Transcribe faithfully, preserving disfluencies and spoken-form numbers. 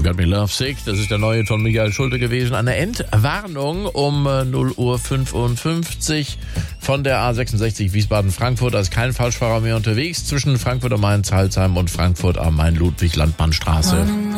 Got Me Love Sick, das ist der neue von Michael Schulte gewesen. Eine Entwarnung um null Uhr fünfundfünfzig von der A sechsundsechzig Wiesbaden-Frankfurt. Da ist kein Falschfahrer mehr unterwegs zwischen Frankfurt am Main, Zalzheim und Frankfurt am Main, Ludwig-Landmann-Straße.